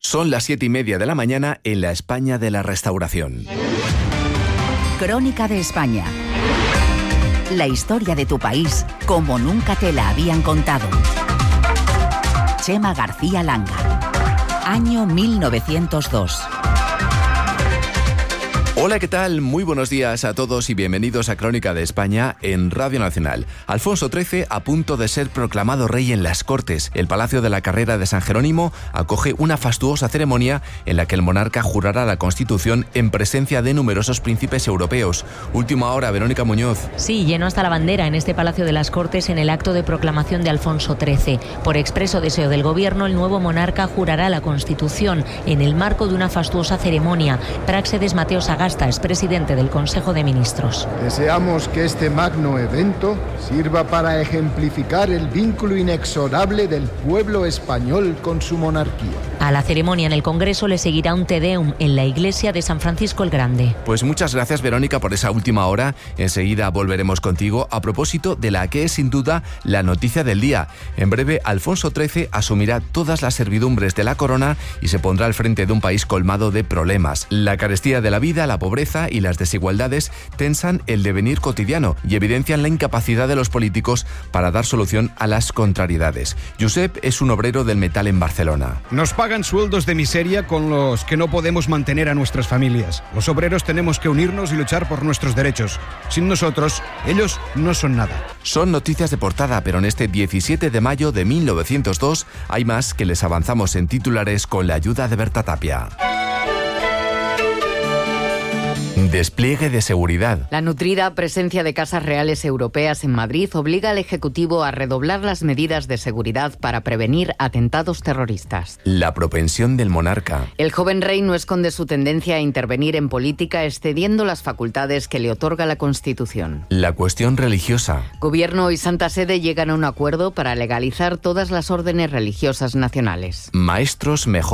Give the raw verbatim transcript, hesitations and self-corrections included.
Son las siete y media de la mañana en la España de la Restauración. Crónica de España. La historia de tu país como nunca te la habían contado. Chema García Langa. Año mil novecientos dos. Hola, ¿qué tal? Muy buenos días a todos y bienvenidos a Crónica de España en Radio Nacional. Alfonso trece a punto de ser proclamado rey en las Cortes. El Palacio de la Carrera de San Jerónimo acoge una fastuosa ceremonia en la que el monarca jurará la Constitución en presencia de numerosos príncipes europeos. Última hora, Verónica Muñoz. Sí, llenó hasta la bandera en este Palacio de las Cortes en el acto de proclamación de Alfonso trece. Por expreso deseo del gobierno, el nuevo monarca jurará la Constitución en el marco de una fastuosa ceremonia. Práxedes Mateo Sagasta es presidente del Consejo de Ministros. Deseamos que este magno evento sirva para ejemplificar el vínculo inexorable del pueblo español con su monarquía. A la ceremonia en el Congreso le seguirá un Te Deum en la iglesia de San Francisco el Grande. Pues muchas gracias, Verónica, por esa última hora. Enseguida volveremos contigo a propósito de la que es sin duda la noticia del día. En breve, Alfonso trece asumirá todas las servidumbres de la corona y se pondrá al frente de un país colmado de problemas. La carestía de la vida, la pobreza y las desigualdades tensan el devenir cotidiano y evidencian la incapacidad de los políticos para dar solución a las contrariedades. Josep es un obrero del metal en Barcelona. Nos pagan sueldos de miseria con los que no podemos mantener a nuestras familias. Los obreros tenemos que unirnos y luchar por nuestros derechos. Sin nosotros, ellos no son nada. Son noticias de portada, pero en este diecisiete de mayo de mil novecientos dos hay más que les avanzamos en titulares con la ayuda de Berta Tapia. Despliegue de seguridad. La nutrida presencia de casas reales europeas en Madrid obliga al Ejecutivo a redoblar las medidas de seguridad para prevenir atentados terroristas. La propensión del monarca. El joven rey no esconde su tendencia a intervenir en política excediendo las facultades que le otorga la Constitución. La cuestión religiosa. Gobierno y Santa Sede llegan a un acuerdo para legalizar todas las órdenes religiosas nacionales. Maestros mejor